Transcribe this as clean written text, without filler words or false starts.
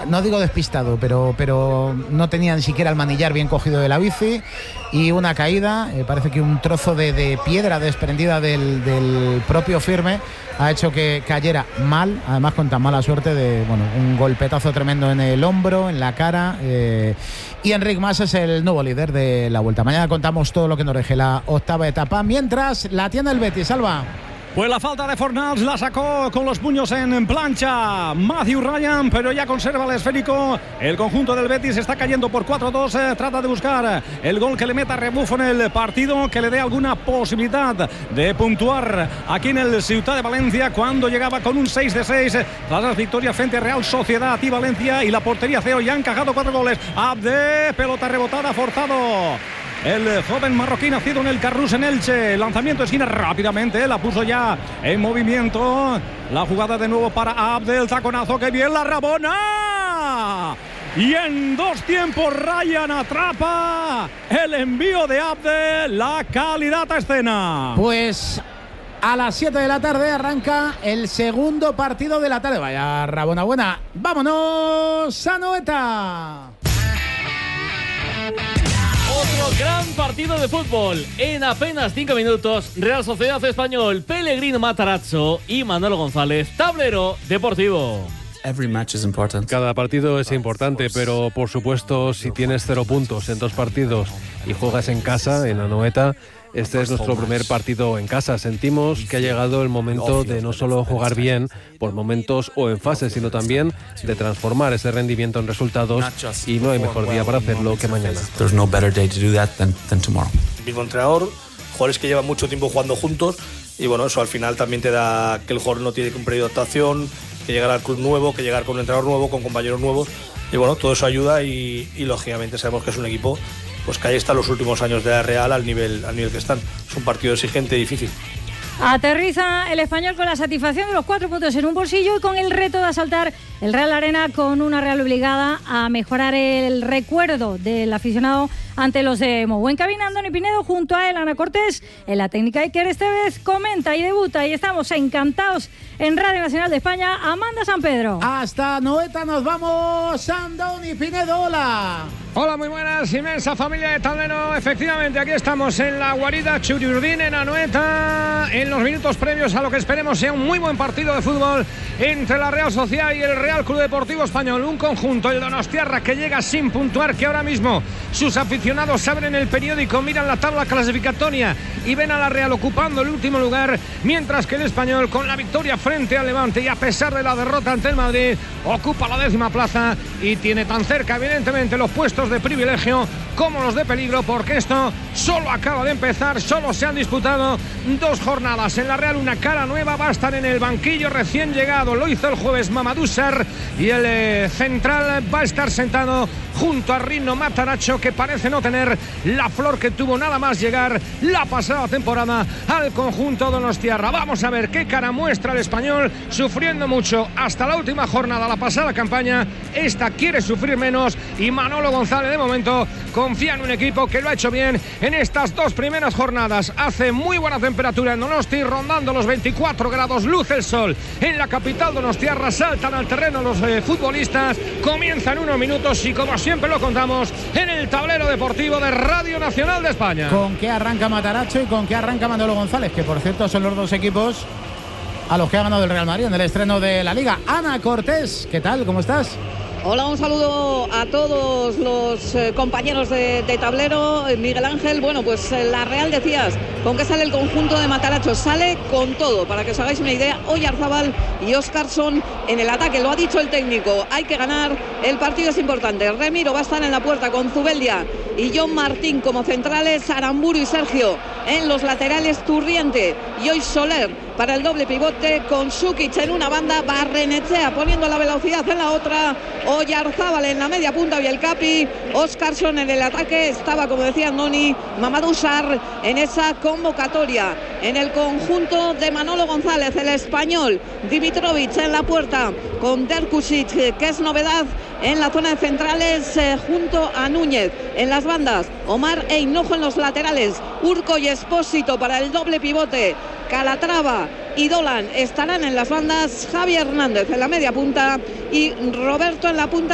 no digo despistado, pero no tenía ni siquiera el manillar bien cogido de la bici, y una caída, parece que un trozo de piedra desprendida del propio firme ha hecho que cayera mal, además con tan mala suerte de un golpetazo tremendo en el hombro, en la cara, y Enric Mas es el nuevo líder de la Vuelta. Mañana contamos todo lo que nos deje la octava etapa, mientras la tiene el Betis. Alba. Pues la falta de Fornals la sacó con los puños en plancha Matthew Ryan, pero ya conserva el esférico. El conjunto del Betis está cayendo por 4-2. Trata de buscar el gol que le meta rebufo en el partido, que le dé alguna posibilidad de puntuar aquí en el Ciutat de Valencia, cuando llegaba con un 6-6 tras las victorias frente a Real Sociedad y Valencia, y la portería cero. Ya han encajado 4 goles. Abde, pelota rebotada, forzado el joven marroquí nacido en el Carrús en Elche. Lanzamiento de esquina rápidamente, la puso ya en movimiento. La jugada de nuevo para Abde, el taconazo, que bien la Rabona. Y en 2 tiempos Ryan atrapa el envío de Abde, la calidad a escena. Pues a las 7 de la tarde arranca el segundo partido de la tarde. Vaya Rabona buena. Vámonos a Anoeta. Otro gran partido de fútbol. En apenas 5 minutos, Real Sociedad Español, Pellegrino Matarazzo y Manolo González, Tablero Deportivo. Cada partido es importante, pero por supuesto, si tienes 0 puntos en 2 partidos y juegas en casa, en Anoeta, este es nuestro primer partido en casa. Sentimos que ha llegado el momento de no solo jugar bien por momentos o en fases, sino también de transformar ese rendimiento en resultados, y no hay mejor día para hacerlo que mañana. Mismo entrenador, jugadores que llevan mucho tiempo jugando juntos, y eso al final también te da que el jugador no tiene que un periodo de adaptación, que llegar al club nuevo, que llegar con un entrenador nuevo, con compañeros nuevos, y todo eso ayuda, y lógicamente sabemos que es un equipo pues que ahí están los últimos años de la Real al nivel que están. Es un partido exigente y difícil. Aterriza el Español con la satisfacción de los 4 puntos en un bolsillo y con el reto de asaltar el Real Arena, con una Real obligada a mejorar el recuerdo del aficionado ante los de Mou. En cabina, Andoni Pinedo, junto a él, Ana Cortés. En la técnica, Iker Estevez comenta y debuta, y estamos encantados en Radio Nacional de España, Amanda San Pedro. Hasta Anoeta nos vamos, Andoni Pinedo, hola. Hola, muy buenas, inmensa familia de Tablero. Efectivamente, aquí estamos en la guarida Churiurdín, en Anoeta, en los minutos previos a lo que esperemos sea un muy buen partido de fútbol entre la Real Sociedad y el Real Club Deportivo Español. Un conjunto, el donostiarra, que llega sin puntuar, que ahora mismo sus aficionados abren el periódico, miran la tabla clasificatoria y ven a la Real ocupando el último lugar, mientras que el Español, con la victoria frente al Levante y a pesar de la derrota ante el Madrid, ocupa la 10ª plaza y tiene tan cerca, evidentemente, los puestos de privilegio como los de peligro, porque esto solo acaba de empezar. Solo se han disputado 2 jornadas. En la Real, una cara nueva, va a estar en el banquillo recién llegado, lo hizo el jueves Mamadou Sarr, y el central va a estar sentado junto a Rino Matarazzo, que parece no tener la flor que tuvo nada más llegar la pasada temporada al conjunto donostiarra. Vamos a ver qué cara muestra el Español, sufriendo mucho hasta la última jornada, la pasada campaña. Esta quiere sufrir menos, y Manolo González de momento confía en un equipo que lo ha hecho bien en estas 2 primeras jornadas. Hace muy buena temperatura en Donosti, rondando los 24 grados, luce el sol en la capital donostiarra. Saltan al terreno los futbolistas, comienzan unos minutos, y como siempre lo contamos en el tablero deportivo de Radio Nacional de España. ¿Con qué arranca Matarazzo y con qué arranca Manolo González? Que por cierto son los 2 equipos a los que ha ganado el Real Madrid en el estreno de la Liga. Ana Cortés, ¿qué tal? ¿Cómo estás? Hola, un saludo a todos los compañeros de tablero. Miguel Ángel, pues la Real, decías, ¿con qué sale el conjunto de Matarazzo? Sale con todo, para que os hagáis una idea. Oyarzábal y Óscarsson en el ataque, lo ha dicho el técnico, hay que ganar, el partido es importante. Remiro va a estar en la puerta con Zubeldia y John Martín como centrales, Aramburu y Sergio en los laterales, Turriente y hoy Soler para el doble pivote, con Sukic en una banda, Barrenechea poniendo la velocidad en la otra, Oyarzábal en la media punta y el Capi, Óscarsson en el ataque. Estaba, como decía Andoni, Mamadou Sarr en esa convocatoria. En el conjunto de Manolo González, el español, Dimitrovic en la puerta con Derkusic, que es novedad en la zona de centrales, junto a Núñez. En las bandas, Omar e Hinojo en los laterales, Urco y Espósito para el doble pivote, Calatrava y Dolan estarán en las bandas, Javi Hernández en la media punta y Roberto en la punta